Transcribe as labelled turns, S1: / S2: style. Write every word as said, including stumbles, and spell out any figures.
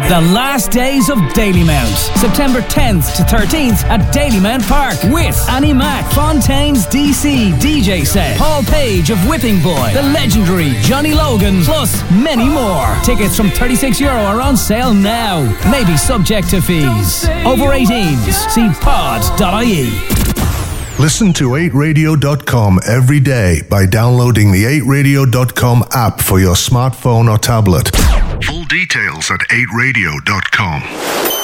S1: The last days of Dalymount. September tenth to thirteenth at Dalymount Park with Annie Mac, Fontaine's D C D J set, Paul Page of Whipping Boy, the legendary Johnny Logan, plus many more. Tickets from thirty-six euro are on sale now. Maybe subject to fees. Over eighteens. See pod dot I E.
S2: Listen to eight radio dot com every day by downloading the eight radio dot com app for your smartphone or tablet. Full details at eight radio dot com.